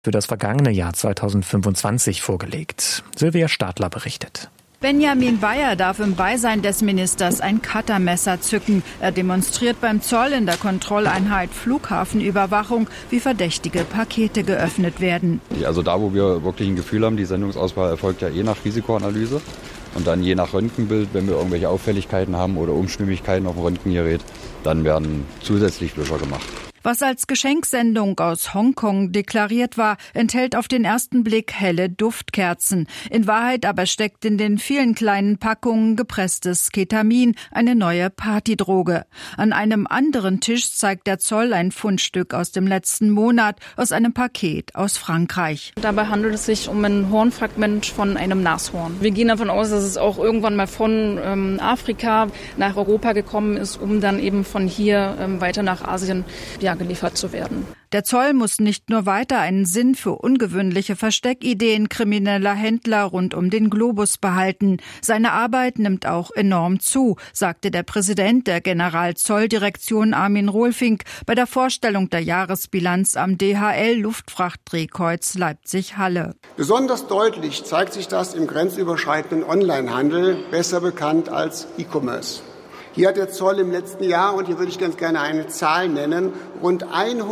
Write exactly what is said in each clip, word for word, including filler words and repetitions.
für das vergangene Jahr zweitausendfünfundzwanzig vorgelegt. Silvia Stadler berichtet. Benjamin Bayer darf im Beisein des Ministers ein Cuttermesser zücken. Er demonstriert beim Zoll in der Kontrolleinheit Flughafenüberwachung, wie verdächtige Pakete geöffnet werden. Also da, wo wir wirklich ein Gefühl haben, die Sendungsauswahl erfolgt ja eh nach Risikoanalyse. Und dann je nach Röntgenbild, wenn wir irgendwelche Auffälligkeiten haben oder Unstimmigkeiten auf dem Röntgengerät, dann werden zusätzlich Wischer gemacht. Was als Geschenksendung aus Hongkong deklariert war, enthält auf den ersten Blick helle Duftkerzen. In Wahrheit aber steckt in den vielen kleinen Packungen gepresstes Ketamin, eine neue Partydroge. An einem anderen Tisch zeigt der Zoll ein Fundstück aus dem letzten Monat, aus einem Paket aus Frankreich. Dabei handelt es sich um ein Hornfragment von einem Nashorn. Wir gehen davon aus, dass es auch irgendwann mal von ähm, Afrika nach Europa gekommen ist, um dann eben von hier ähm, weiter nach Asien ja, geliefert zu werden. Der Zoll muss nicht nur weiter einen Sinn für ungewöhnliche Versteckideen krimineller Händler rund um den Globus behalten. Seine Arbeit nimmt auch enorm zu, sagte der Präsident der Generalzolldirektion Armin Rohlfink bei der Vorstellung der Jahresbilanz am D H L Luftfrachtdrehkreuz Leipzig-Halle. Besonders deutlich zeigt sich das im grenzüberschreitenden Onlinehandel, besser bekannt als E-Commerce. Hier hat der Zoll im letzten Jahr, und hier würde ich ganz gerne eine Zahl nennen, rund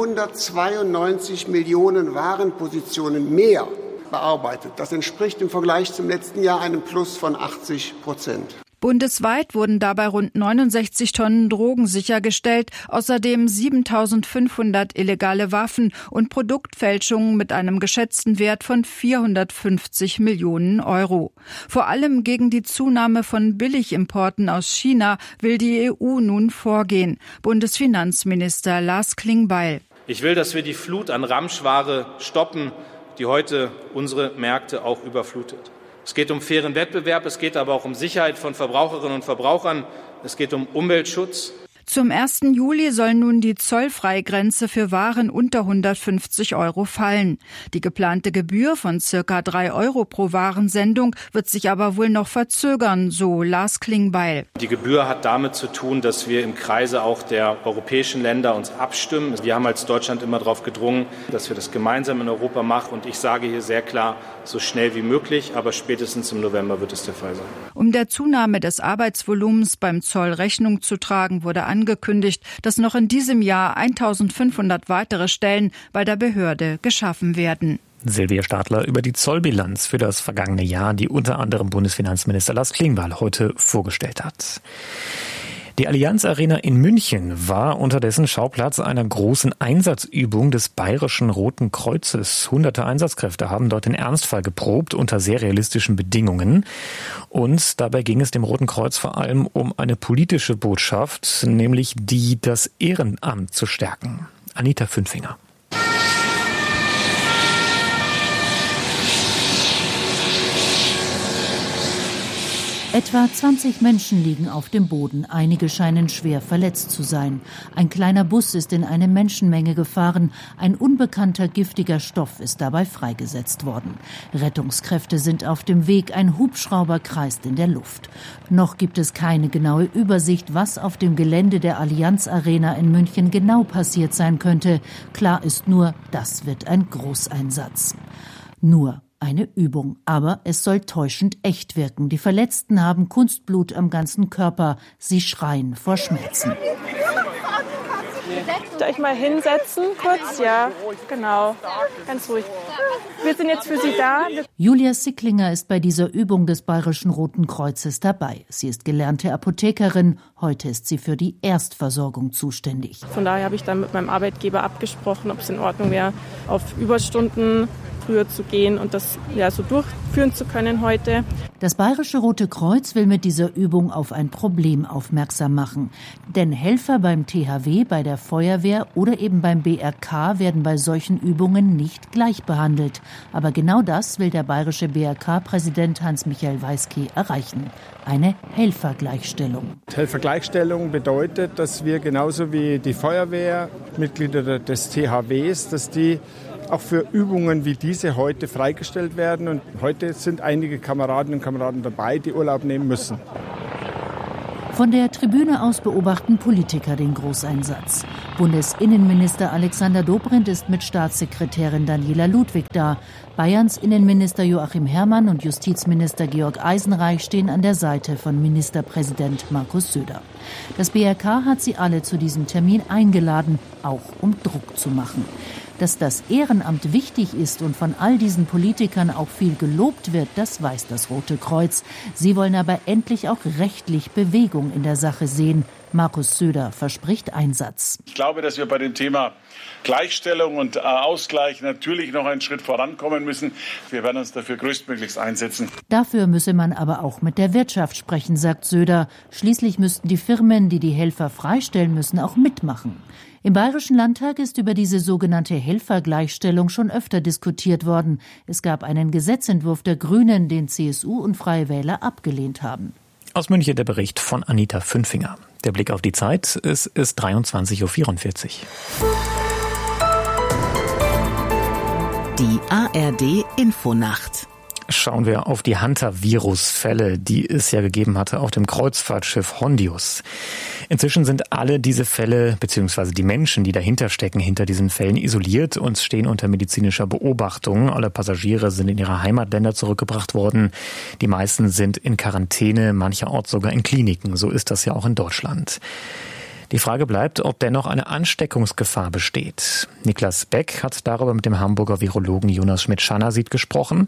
hundertzweiundneunzig Millionen Warenpositionen mehr bearbeitet. Das entspricht im Vergleich zum letzten Jahr einem Plus von achtzig Prozent. Bundesweit wurden dabei rund neunundsechzig Tonnen Drogen sichergestellt, außerdem siebentausendfünfhundert illegale Waffen und Produktfälschungen mit einem geschätzten Wert von vierhundertfünfzig Millionen Euro. Vor allem gegen die Zunahme von Billigimporten aus China will die E U nun vorgehen. Bundesfinanzminister Lars Klingbeil. Ich will, dass wir die Flut an Ramschware stoppen, die heute unsere Märkte auch überflutet. Es geht um fairen Wettbewerb, es geht aber auch um Sicherheit von Verbraucherinnen und Verbrauchern, es geht um Umweltschutz. Zum ersten Juli soll nun die Zollfreigrenze für Waren unter hundertfünfzig Euro fallen. Die geplante Gebühr von circa drei Euro pro Warensendung wird sich aber wohl noch verzögern, so Lars Klingbeil. Die Gebühr hat damit zu tun, dass wir im Kreise auch der europäischen Länder uns abstimmen. Wir haben als Deutschland immer darauf gedrungen, dass wir das gemeinsam in Europa machen. Und ich sage hier sehr klar, so schnell wie möglich, aber spätestens im November wird es der Fall sein. Um der Zunahme des Arbeitsvolumens beim Zoll Rechnung zu tragen, wurde angekündigt, dass noch in diesem Jahr eintausendfünfhundert weitere Stellen bei der Behörde geschaffen werden. Silvia Stadler über die Zollbilanz für das vergangene Jahr, die unter anderem Bundesfinanzminister Lars Klingbeil heute vorgestellt hat. Die Allianz Arena in München war unterdessen Schauplatz einer großen Einsatzübung des Bayerischen Roten Kreuzes. Hunderte Einsatzkräfte haben dort den Ernstfall geprobt unter sehr realistischen Bedingungen. Und dabei ging es dem Roten Kreuz vor allem um eine politische Botschaft, nämlich die, das Ehrenamt zu stärken. Anita Fünfinger. Etwa zwanzig Menschen liegen auf dem Boden. Einige scheinen schwer verletzt zu sein. Ein kleiner Bus ist in eine Menschenmenge gefahren. Ein unbekannter giftiger Stoff ist dabei freigesetzt worden. Rettungskräfte sind auf dem Weg. Ein Hubschrauber kreist in der Luft. Noch gibt es keine genaue Übersicht, was auf dem Gelände der Allianz Arena in München genau passiert sein könnte. Klar ist nur, das wird ein Großeinsatz. Nur eine Übung, aber es soll täuschend echt wirken. Die Verletzten haben Kunstblut am ganzen Körper. Sie schreien vor Schmerzen. Soll ich mal hinsetzen kurz? Ja, genau. Ganz ruhig. Wir sind jetzt für Sie da. Julia Sicklinger ist bei dieser Übung des Bayerischen Roten Kreuzes dabei. Sie ist gelernte Apothekerin. Heute ist sie für die Erstversorgung zuständig. Von daher habe ich dann mit meinem Arbeitgeber abgesprochen, ob es in Ordnung wäre, auf Überstunden früher zu gehen und das ja so durchführen zu können heute. Das Bayerische Rote Kreuz will mit dieser Übung auf ein Problem aufmerksam machen. Denn Helfer beim T H W, bei der Feuerwehr oder eben beim B R K werden bei solchen Übungen nicht gleich behandelt. Aber genau das will der bayerische B R K-Präsident Hans-Michael Weiske erreichen. Eine Helfergleichstellung. Helfergleichstellung bedeutet, dass wir genauso wie die Feuerwehr, Mitglieder des T H Ws, dass die auch für Übungen wie diese heute freigestellt werden. Und heute sind einige Kameradinnen und Kameraden dabei, die Urlaub nehmen müssen. Von der Tribüne aus beobachten Politiker den Großeinsatz. Bundesinnenminister Alexander Dobrindt ist mit Staatssekretärin Daniela Ludwig da. Bayerns Innenminister Joachim Herrmann und Justizminister Georg Eisenreich stehen an der Seite von Ministerpräsident Markus Söder. Das B R K hat sie alle zu diesem Termin eingeladen, auch um Druck zu machen. Dass das Ehrenamt wichtig ist und von all diesen Politikern auch viel gelobt wird, das weiß das Rote Kreuz. Sie wollen aber endlich auch rechtlich Bewegung in der Sache sehen. Markus Söder verspricht Einsatz. Ich glaube, dass wir bei dem Thema Gleichstellung und Ausgleich natürlich noch einen Schritt vorankommen müssen. Wir werden uns dafür größtmöglichst einsetzen. Dafür müsse man aber auch mit der Wirtschaft sprechen, sagt Söder. Schließlich müssten die Firmen, die die Helfer freistellen müssen, auch mitmachen. Im Bayerischen Landtag ist über diese sogenannte Helfergleichstellung schon öfter diskutiert worden. Es gab einen Gesetzentwurf der Grünen, den C S U und Freie Wähler abgelehnt haben. Aus München der Bericht von Anita Fünfinger. Der Blick auf die Zeit, es ist dreiundzwanzig Uhr vierundvierzig. Die A R D Infonacht. Schauen wir auf die Hunter-Virus-Fälle, die es ja gegeben hatte auf dem Kreuzfahrtschiff Hondius. Inzwischen sind alle diese Fälle bzw. die Menschen, die dahinter stecken, hinter diesen Fällen isoliert und stehen unter medizinischer Beobachtung. Alle Passagiere sind in ihre Heimatländer zurückgebracht worden. Die meisten sind in Quarantäne, mancherorts sogar in Kliniken. So ist das ja auch in Deutschland. Die Frage bleibt, ob dennoch eine Ansteckungsgefahr besteht. Niklas Beck hat darüber mit dem Hamburger Virologen Jonas Schmidt-Schanasit gesprochen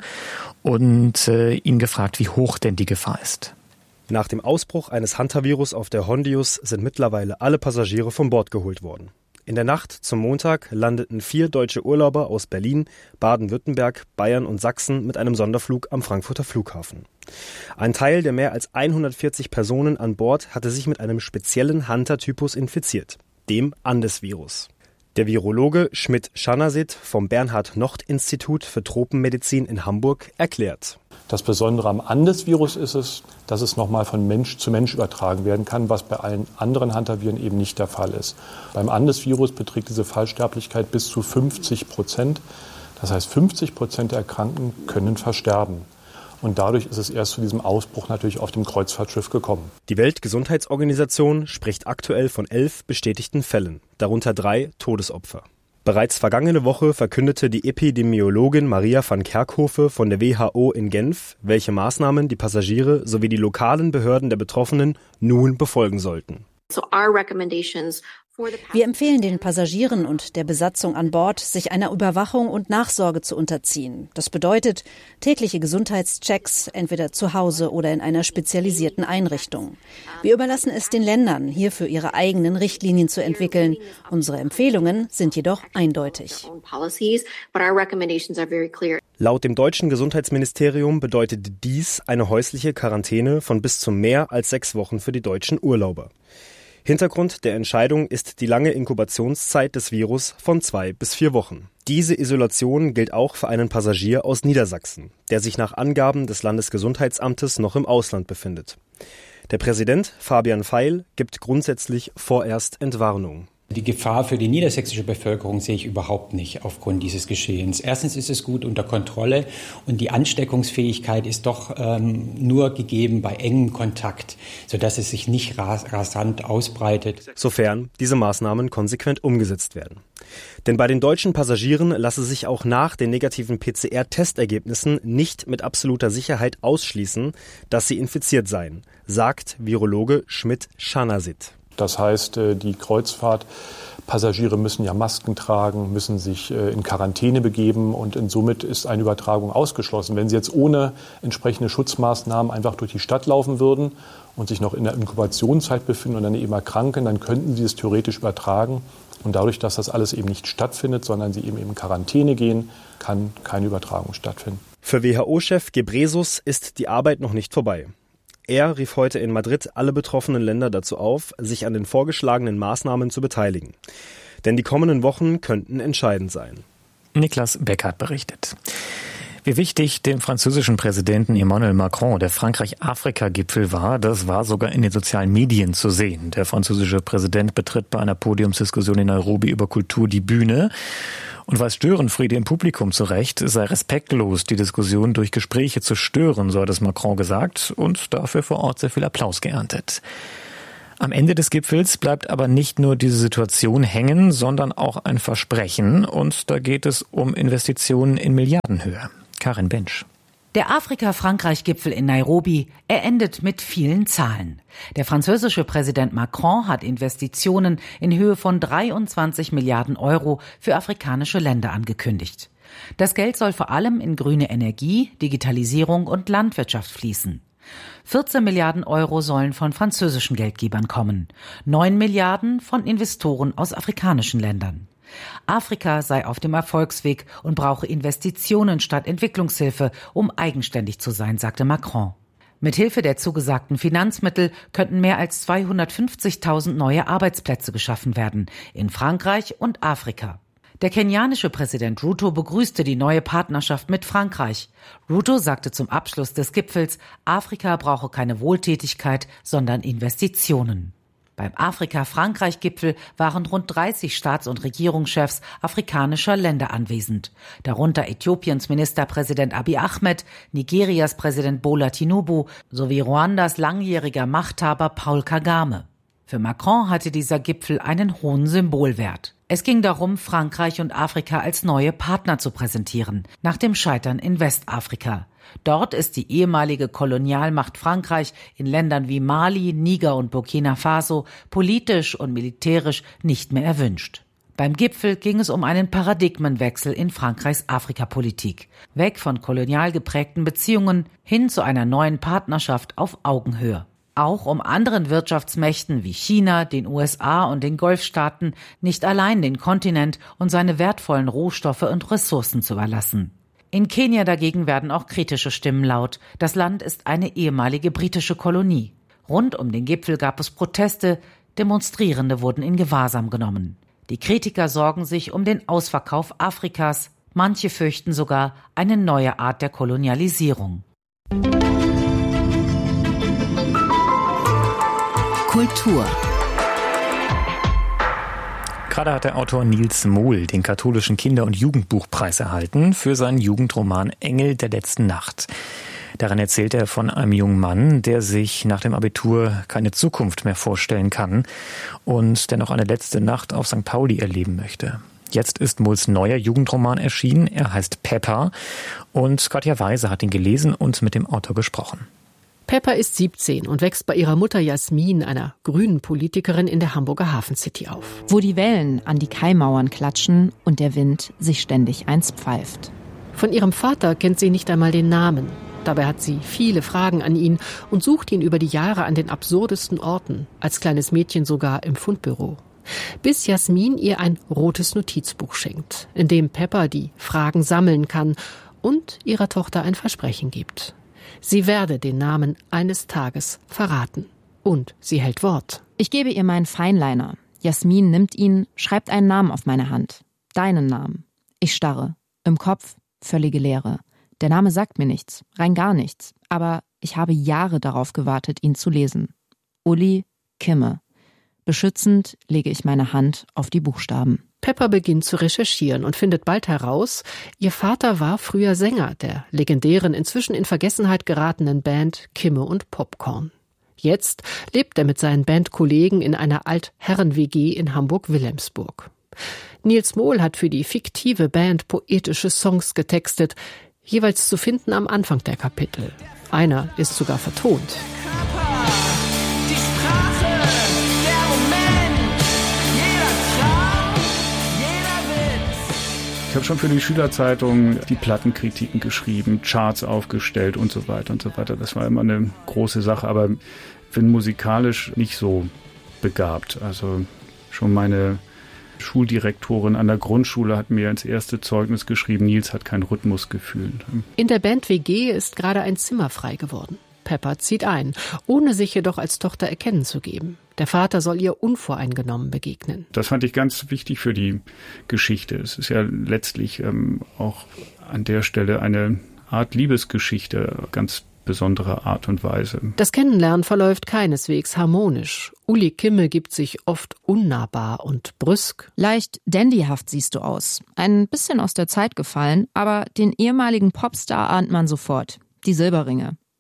und äh, ihn gefragt, wie hoch denn die Gefahr ist. Nach dem Ausbruch eines Hunter-Virus auf der Hondius sind mittlerweile alle Passagiere von Bord geholt worden. In der Nacht zum Montag landeten vier deutsche Urlauber aus Berlin, Baden-Württemberg, Bayern und Sachsen mit einem Sonderflug am Frankfurter Flughafen. Ein Teil der mehr als hundertvierzig Personen an Bord hatte sich mit einem speziellen Hunter-Typus infiziert, dem Andes-Virus. Der Virologe Schmidt-Schanasit vom Bernhard-Nocht-Institut für Tropenmedizin in Hamburg erklärt. Das Besondere am Andes-Virus ist es, dass es nochmal von Mensch zu Mensch übertragen werden kann, was bei allen anderen Hunter-Viren eben nicht der Fall ist. Beim Andes-Virus beträgt diese Fallsterblichkeit bis zu fünfzig Prozent. Das heißt, fünfzig Prozent der Erkrankten können versterben. Und dadurch ist es erst zu diesem Ausbruch natürlich auf dem Kreuzfahrtschiff gekommen. Die Weltgesundheitsorganisation spricht aktuell von elf bestätigten Fällen, darunter drei Todesopfer. Bereits vergangene Woche verkündete die Epidemiologin Maria van Kerkhove von der W H O in Genf, welche Maßnahmen die Passagiere sowie die lokalen Behörden der Betroffenen nun befolgen sollten. So our recommendations Wir empfehlen den Passagieren und der Besatzung an Bord, sich einer Überwachung und Nachsorge zu unterziehen. Das bedeutet tägliche Gesundheitschecks, entweder zu Hause oder in einer spezialisierten Einrichtung. Wir überlassen es den Ländern, hierfür ihre eigenen Richtlinien zu entwickeln. Unsere Empfehlungen sind jedoch eindeutig. Laut dem deutschen Gesundheitsministerium bedeutet dies eine häusliche Quarantäne von bis zu mehr als sechs Wochen für die deutschen Urlauber. Hintergrund der Entscheidung ist die lange Inkubationszeit des Virus von zwei bis vier Wochen. Diese Isolation gilt auch für einen Passagier aus Niedersachsen, der sich nach Angaben des Landesgesundheitsamtes noch im Ausland befindet. Der Präsident Fabian Feil gibt grundsätzlich vorerst Entwarnung. Die Gefahr für die niedersächsische Bevölkerung sehe ich überhaupt nicht aufgrund dieses Geschehens. Erstens ist es gut unter Kontrolle und die Ansteckungsfähigkeit ist doch ähm, nur gegeben bei engem Kontakt, sodass es sich nicht ras- rasant ausbreitet. Sofern diese Maßnahmen konsequent umgesetzt werden. Denn bei den deutschen Passagieren lasse sich auch nach den negativen P C R-Testergebnissen nicht mit absoluter Sicherheit ausschließen, dass sie infiziert seien, sagt Virologe Schmidt-Schanasit. Das heißt, die Kreuzfahrtpassagiere müssen ja Masken tragen, müssen sich in Quarantäne begeben und somit ist eine Übertragung ausgeschlossen. Wenn sie jetzt ohne entsprechende Schutzmaßnahmen einfach durch die Stadt laufen würden und sich noch in der Inkubationszeit befinden und dann eben erkranken, dann könnten sie es theoretisch übertragen. Und dadurch, dass das alles eben nicht stattfindet, sondern sie eben in Quarantäne gehen, kann keine Übertragung stattfinden. Für W H O-Chef Ghebreyesus ist die Arbeit noch nicht vorbei. Er rief heute in Madrid alle betroffenen Länder dazu auf, sich an den vorgeschlagenen Maßnahmen zu beteiligen. Denn die kommenden Wochen könnten entscheidend sein. Niklas Beck hat berichtet. Wie wichtig dem französischen Präsidenten Emmanuel Macron der Frankreich-Afrika-Gipfel war, das war sogar in den sozialen Medien zu sehen. Der französische Präsident betritt bei einer Podiumsdiskussion in Nairobi über Kultur die Bühne. Und weil Störenfriede im Publikum zurecht, sei respektlos, die Diskussion durch Gespräche zu stören, so hat es Macron gesagt und dafür vor Ort sehr viel Applaus geerntet. Am Ende des Gipfels bleibt aber nicht nur diese Situation hängen, sondern auch ein Versprechen. Und da geht es um Investitionen in Milliardenhöhe. Karin Bensch. Der Afrika-Frankreich-Gipfel in Nairobi, er endet mit vielen Zahlen. Der französische Präsident Macron hat Investitionen in Höhe von dreiundzwanzig Milliarden Euro für afrikanische Länder angekündigt. Das Geld soll vor allem in grüne Energie, Digitalisierung und Landwirtschaft fließen. vierzehn Milliarden Euro sollen von französischen Geldgebern kommen, neun Milliarden von Investoren aus afrikanischen Ländern. Afrika sei auf dem Erfolgsweg und brauche Investitionen statt Entwicklungshilfe, um eigenständig zu sein, sagte Macron. Mithilfe der zugesagten Finanzmittel könnten mehr als zweihundertfünfzigtausend neue Arbeitsplätze geschaffen werden, in Frankreich und Afrika. Der kenianische Präsident Ruto begrüßte die neue Partnerschaft mit Frankreich. Ruto sagte zum Abschluss des Gipfels, Afrika brauche keine Wohltätigkeit, sondern Investitionen. Beim Afrika-Frankreich-Gipfel waren rund dreißig Staats- und Regierungschefs afrikanischer Länder anwesend, darunter Äthiopiens Ministerpräsident Abiy Ahmed, Nigerias Präsident Bola Tinubu sowie Ruandas langjähriger Machthaber Paul Kagame. Für Macron hatte dieser Gipfel einen hohen Symbolwert. Es ging darum, Frankreich und Afrika als neue Partner zu präsentieren, nach dem Scheitern in Westafrika. Dort ist die ehemalige Kolonialmacht Frankreich in Ländern wie Mali, Niger und Burkina Faso politisch und militärisch nicht mehr erwünscht. Beim Gipfel ging es um einen Paradigmenwechsel in Frankreichs Afrikapolitik. Weg von kolonial geprägten Beziehungen hin zu einer neuen Partnerschaft auf Augenhöhe. Auch um anderen Wirtschaftsmächten wie China, den U S A und den Golfstaaten nicht allein den Kontinent und seine wertvollen Rohstoffe und Ressourcen zu überlassen. In Kenia dagegen werden auch kritische Stimmen laut. Das Land ist eine ehemalige britische Kolonie. Rund um den Gipfel gab es Proteste, Demonstrierende wurden in Gewahrsam genommen. Die Kritiker sorgen sich um den Ausverkauf Afrikas. Manche fürchten sogar eine neue Art der Kolonialisierung. Kultur. Gerade hat der Autor Nils Mohl den katholischen Kinder- und Jugendbuchpreis erhalten für seinen Jugendroman Engel der letzten Nacht. Darin erzählt er von einem jungen Mann, der sich nach dem Abitur keine Zukunft mehr vorstellen kann und der noch eine letzte Nacht auf Sankt Pauli erleben möchte. Jetzt ist Mohls neuer Jugendroman erschienen. Er heißt Pepper und Katja Weise hat ihn gelesen und mit dem Autor gesprochen. Pepper ist siebzehn und wächst bei ihrer Mutter Jasmin, einer grünen Politikerin, in der Hamburger Hafencity auf. Wo die Wellen an die Kaimauern klatschen und der Wind sich ständig eins pfeift. Von ihrem Vater kennt sie nicht einmal den Namen. Dabei hat sie viele Fragen an ihn und sucht ihn über die Jahre an den absurdesten Orten, als kleines Mädchen sogar im Fundbüro. Bis Jasmin ihr ein rotes Notizbuch schenkt, in dem Pepper die Fragen sammeln kann und ihrer Tochter ein Versprechen gibt. Sie werde den Namen eines Tages verraten. Und sie hält Wort. Ich gebe ihr meinen Feinliner. Jasmin nimmt ihn, schreibt einen Namen auf meine Hand. Deinen Namen. Ich starre. Im Kopf völlige Leere. Der Name sagt mir nichts, rein gar nichts. Aber ich habe Jahre darauf gewartet, ihn zu lesen. Uli Kimme. Beschützend lege ich meine Hand auf die Buchstaben. Pepper beginnt zu recherchieren und findet bald heraus, ihr Vater war früher Sänger der legendären, inzwischen in Vergessenheit geratenen Band Kimme und Popcorn. Jetzt lebt er mit seinen Bandkollegen in einer Altherren-W G in Hamburg-Wilhelmsburg. Nils Mohl hat für die fiktive Band poetische Songs getextet, jeweils zu finden am Anfang der Kapitel. Einer ist sogar vertont. Ich habe schon für die Schülerzeitung die Plattenkritiken geschrieben, Charts aufgestellt und so weiter und so weiter. Das war immer eine große Sache, aber bin musikalisch nicht so begabt. Also schon meine Schuldirektorin an der Grundschule hat mir ins erste Zeugnis geschrieben, Nils hat kein Rhythmusgefühl. In der Band W G ist gerade ein Zimmer frei geworden. Pepper zieht ein, ohne sich jedoch als Tochter erkennen zu geben. Der Vater soll ihr unvoreingenommen begegnen. Das fand ich ganz wichtig für die Geschichte. Es ist ja letztlich ähm, auch an der Stelle eine Art Liebesgeschichte, ganz besonderer Art und Weise. Das Kennenlernen verläuft keineswegs harmonisch. Uli Kimme gibt sich oft unnahbar und brüsk. Leicht dandyhaft siehst du aus. Ein bisschen aus der Zeit gefallen, aber den ehemaligen Popstar ahnt man sofort. Die Silberringe.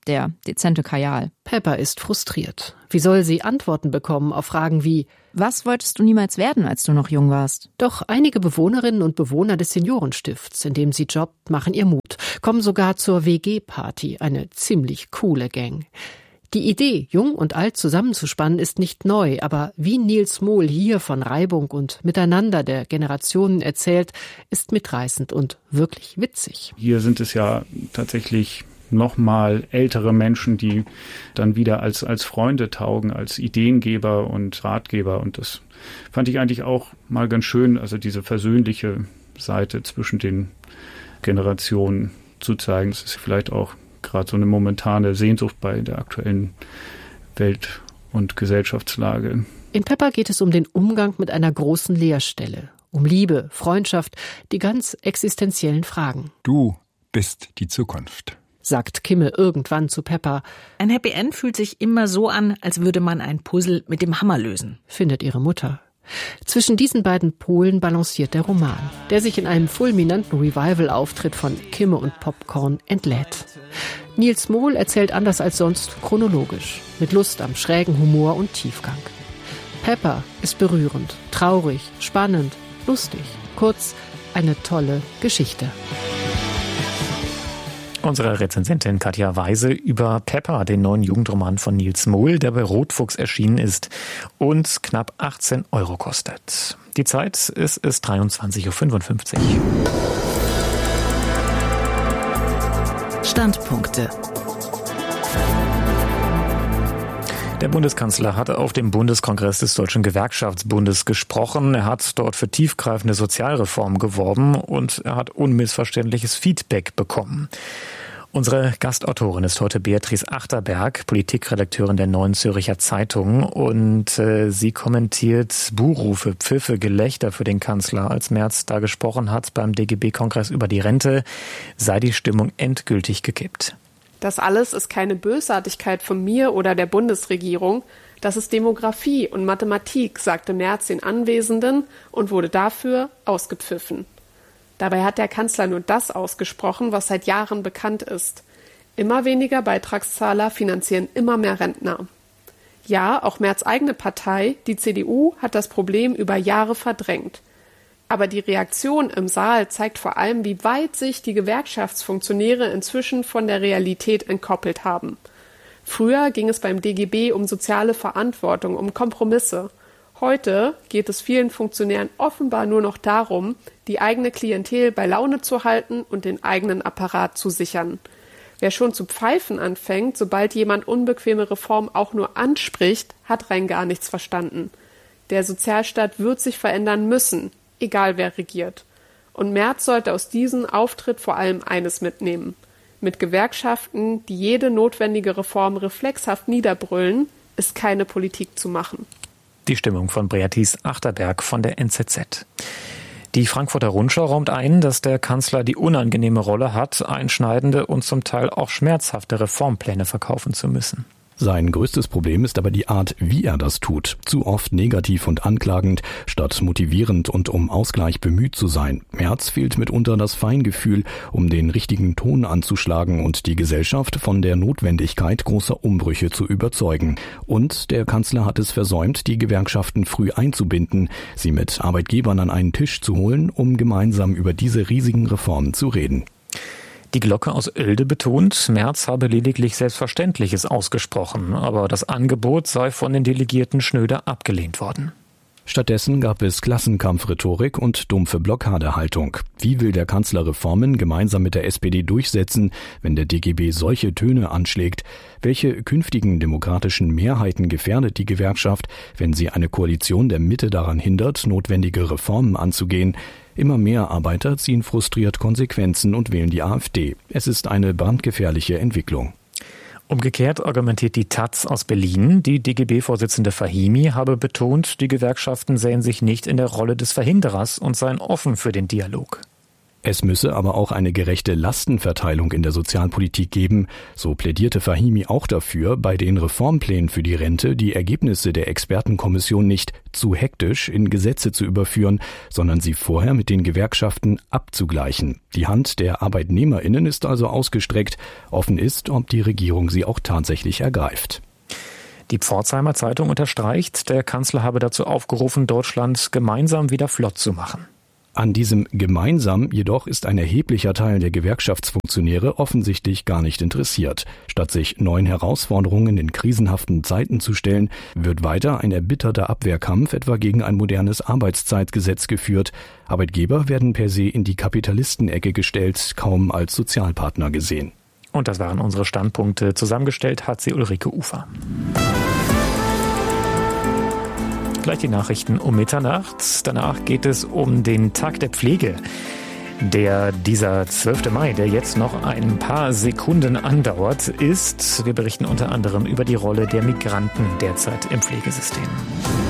der dezente Kajal. Pepper ist frustriert. Wie soll sie Antworten bekommen auf Fragen wie: Was wolltest du niemals werden, als du noch jung warst? Doch einige Bewohnerinnen und Bewohner des Seniorenstifts, in dem sie jobbt, machen ihr Mut, kommen sogar zur W G-Party, eine ziemlich coole Gang. Die Idee, jung und alt zusammenzuspannen, ist nicht neu, aber wie Niels Mohl hier von Reibung und Miteinander der Generationen erzählt, ist mitreißend und wirklich witzig. Hier sind es ja tatsächlich nochmal ältere Menschen, die dann wieder als, als Freunde taugen, als Ideengeber und Ratgeber. Und das fand ich eigentlich auch mal ganz schön, also diese versöhnliche Seite zwischen den Generationen zu zeigen. Das ist vielleicht auch gerade so eine momentane Sehnsucht bei der aktuellen Welt- und Gesellschaftslage. In Pepper geht es um den Umgang mit einer großen Leerstelle, um Liebe, Freundschaft, die ganz existenziellen Fragen. Du bist die Zukunft, sagt Kimme irgendwann zu Pepper. Ein Happy End fühlt sich immer so an, als würde man ein Puzzle mit dem Hammer lösen, findet ihre Mutter. Zwischen diesen beiden Polen balanciert der Roman, der sich in einem fulminanten Revival-Auftritt von Kimme und Popcorn entlädt. Niels Mohl erzählt anders als sonst chronologisch, mit Lust am schrägen Humor und Tiefgang. Pepper ist berührend, traurig, spannend, lustig, kurz eine tolle Geschichte. Unsere Rezensentin Katja Weise über Pepper, den neuen Jugendroman von Niels Mohl, der bei Rotfuchs erschienen ist und knapp achtzehn Euro kostet. Die Zeit ist, ist dreiundzwanzig Uhr fünfundfünfzig. Standpunkte. Der Bundeskanzler hat auf dem Bundeskongress des Deutschen Gewerkschaftsbundes gesprochen. Er hat dort für tiefgreifende Sozialreformen geworben und er hat unmissverständliches Feedback bekommen. Unsere Gastautorin ist heute Beatrice Achterberg, Politikredakteurin der Neuen Zürcher Zeitung, und äh, sie kommentiert Buhrufe, Pfiffe, Gelächter für den Kanzler. Als Merz da gesprochen hat beim D G B-Kongress über die Rente, sei die Stimmung endgültig gekippt. Das alles ist keine Bösartigkeit von mir oder der Bundesregierung. Das ist Demografie und Mathematik, sagte Merz den Anwesenden und wurde dafür ausgepfiffen. Dabei hat der Kanzler nur das ausgesprochen, was seit Jahren bekannt ist. Immer weniger Beitragszahler finanzieren immer mehr Rentner. Ja, auch Merz' eigene Partei, die C D U, hat das Problem über Jahre verdrängt. Aber die Reaktion im Saal zeigt vor allem, wie weit sich die Gewerkschaftsfunktionäre inzwischen von der Realität entkoppelt haben. Früher ging es beim D G B um soziale Verantwortung, um Kompromisse. Heute geht es vielen Funktionären offenbar nur noch darum, die eigene Klientel bei Laune zu halten und den eigenen Apparat zu sichern. Wer schon zu pfeifen anfängt, sobald jemand unbequeme Reformen auch nur anspricht, hat rein gar nichts verstanden. Der Sozialstaat wird sich verändern müssen, egal wer regiert. Und Merz sollte aus diesem Auftritt vor allem eines mitnehmen. Mit Gewerkschaften, die jede notwendige Reform reflexhaft niederbrüllen, ist keine Politik zu machen. Die Stimmung von Beatrice Achterberg von der N Z Z. Die Frankfurter Rundschau räumt ein, dass der Kanzler die unangenehme Rolle hat, einschneidende und zum Teil auch schmerzhafte Reformpläne verkaufen zu müssen. Sein größtes Problem ist aber die Art, wie er das tut. Zu oft negativ und anklagend, statt motivierend und um Ausgleich bemüht zu sein. Merz fehlt mitunter das Feingefühl, um den richtigen Ton anzuschlagen und die Gesellschaft von der Notwendigkeit großer Umbrüche zu überzeugen. Und der Kanzler hat es versäumt, die Gewerkschaften früh einzubinden, sie mit Arbeitgebern an einen Tisch zu holen, um gemeinsam über diese riesigen Reformen zu reden. Die Glocke aus Oelde betont, Merz habe lediglich Selbstverständliches ausgesprochen, aber das Angebot sei von den Delegierten schnöde abgelehnt worden. Stattdessen gab es Klassenkampfrhetorik und dumpfe Blockadehaltung. Wie will der Kanzler Reformen gemeinsam mit der S P D durchsetzen, wenn der D G B solche Töne anschlägt? Welche künftigen demokratischen Mehrheiten gefährdet die Gewerkschaft, wenn sie eine Koalition der Mitte daran hindert, notwendige Reformen anzugehen? Immer mehr Arbeiter ziehen frustriert Konsequenzen und wählen die AfD. Es ist eine brandgefährliche Entwicklung. Umgekehrt argumentiert die Taz aus Berlin, die D G B-Vorsitzende Fahimi habe betont, die Gewerkschaften sähen sich nicht in der Rolle des Verhinderers und seien offen für den Dialog. Es müsse aber auch eine gerechte Lastenverteilung in der Sozialpolitik geben. So plädierte Fahimi auch dafür, bei den Reformplänen für die Rente die Ergebnisse der Expertenkommission nicht zu hektisch in Gesetze zu überführen, sondern sie vorher mit den Gewerkschaften abzugleichen. Die Hand der ArbeitnehmerInnen ist also ausgestreckt. Offen ist, ob die Regierung sie auch tatsächlich ergreift. Die Pforzheimer Zeitung unterstreicht, der Kanzler habe dazu aufgerufen, Deutschland gemeinsam wieder flott zu machen. An diesem gemeinsam jedoch ist ein erheblicher Teil der Gewerkschaftsfunktionäre offensichtlich gar nicht interessiert. Statt sich neuen Herausforderungen in krisenhaften Zeiten zu stellen, wird weiter ein erbitterter Abwehrkampf etwa gegen ein modernes Arbeitszeitgesetz geführt. Arbeitgeber werden per se in die Kapitalistenecke gestellt, kaum als Sozialpartner gesehen. Und das waren unsere Standpunkte. Zusammengestellt hat sie Ulrike Ufer. Gleich die Nachrichten um Mitternacht. Danach geht es um den Tag der Pflege. Der, dieser zwölfte Mai, der jetzt noch ein paar Sekunden andauert, ist, wir berichten unter anderem über die Rolle der Migranten derzeit im Pflegesystem.